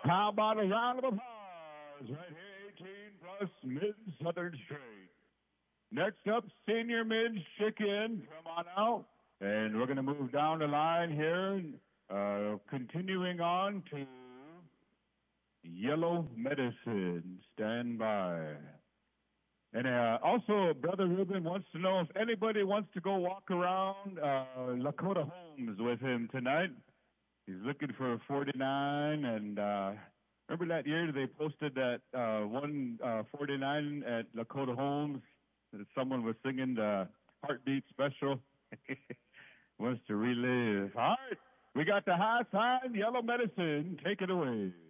How about a round of applause right here, 18 plus Mid-Southern Straight. Next up, Senior Mid Chicken. Come on out. And we're going to move down the line here, continuing on to Yellow Medicine. Stand by. And also, Brother Ruben wants to know if anybody wants to go walk around Lakota Homes with him tonight. He's looking for 49, and remember that year they posted that 149 at Lakota Homes? That someone was singing the Heartbeat Special. Wants to relive. All right, we got the high sign, Yellow Medicine. Take it away.